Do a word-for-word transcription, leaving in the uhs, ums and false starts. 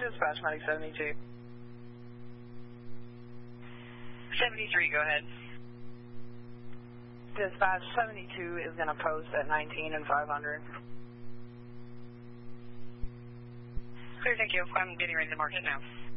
Dispatch Medic seventy-two. seventy-three, go ahead. Dispatch seventy-two is going to post at nineteen and five hundred. Clear, thank you. I'm getting ready to mark it now.